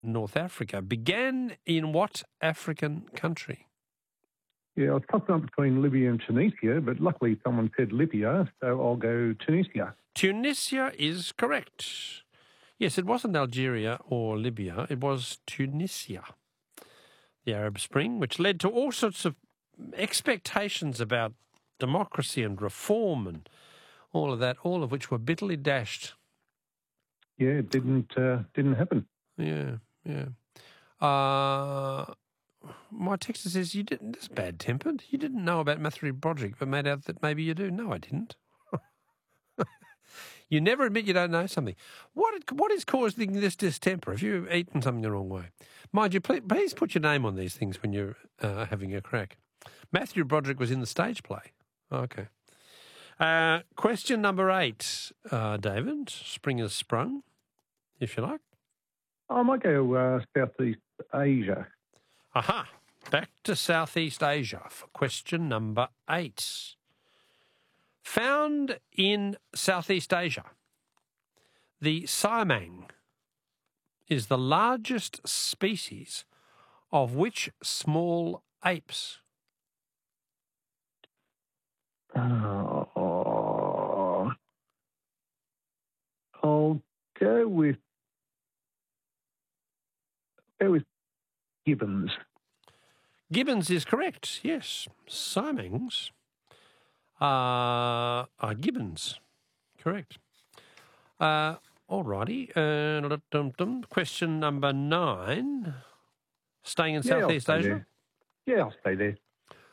North Africa, began in what African country? Yeah, I was tossing up between Libya and Tunisia, but luckily someone said Libya, so I'll go Tunisia. Tunisia is correct. Yes, it wasn't Algeria or Libya, it was Tunisia. The Arab Spring, which led to all sorts of expectations about democracy and reform and all of that, all of which were bitterly dashed. Yeah, it didn't happen. Yeah. My texter says you didn't. That's bad-tempered. You didn't know about Matthew Broderick, but made out that maybe you do. No, I didn't. You never admit you don't know something. What is causing this distemper? Have you eaten something the wrong way? Mind you, please put your name on these things when you're having a crack. Matthew Broderick was in the stage play. Okay. Question number 8, David. Spring has sprung, if you like. I might go Southeast Asia. Aha. Back to Southeast Asia for question number 8. Found in Southeast Asia, the siamang is the largest species of which small apes? I'll go with gibbons. Gibbons is correct, yes. Siamangs are gibbons. Correct. All righty. Question number 9. Staying in Southeast Asia? Yeah, I'll stay there.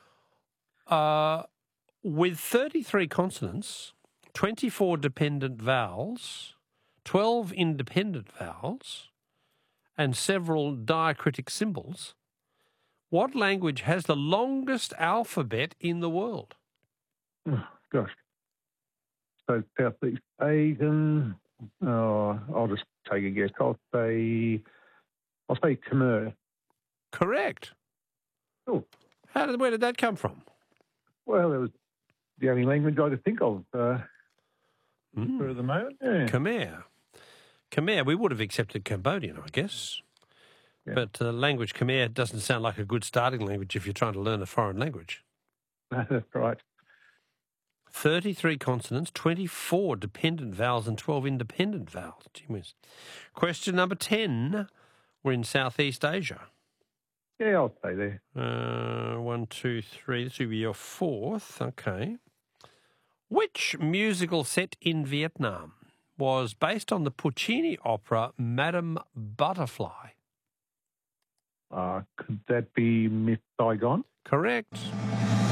With 33 consonants, 24 dependent vowels, 12 independent vowels, and several diacritic symbols, what language has the longest alphabet in the world? Oh, gosh. So Southeast Asian. I'll just take a guess. I'll say Khmer. Correct. Oh. Where did that come from? Well, it was the only language I could think of for the moment. Yeah. Khmer. We would have accepted Cambodian, I guess. Yeah. But language Khmer doesn't sound like a good starting language if you're trying to learn a foreign language. That's right. 33 consonants, 24 dependent vowels and 12 independent vowels. Gee whiz. Question number 10. We're in Southeast Asia. Yeah, I'll stay there. 1, 2, 3. This will be your 4th. Okay. Which musical set in Vietnam was based on the Puccini opera Madame Butterfly? Could that be Miss Saigon? Correct.